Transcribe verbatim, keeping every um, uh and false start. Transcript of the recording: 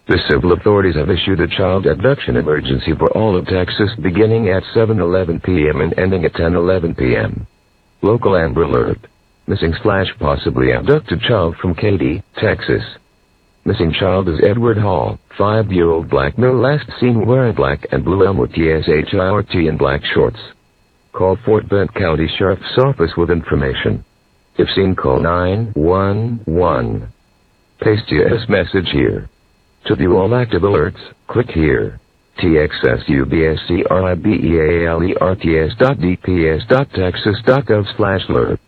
The civil authorities have issued a child abduction emergency for all of Texas beginning at seven eleven p m and ending at ten eleven p m Local Amber Alert. Missing slash possibly abducted child from Katy, Texas. Missing child is Edward Hall, five-year-old black male last seen wearing black and blue Elmwood shirt and black shorts. Call Fort Bend County Sheriff's Office with information. If seen, call nine one one. Paste this message here. To view all active alerts, click here. T X S U B S C R I B E A L E R T S dot D P S dot Texas dot gov slash alert.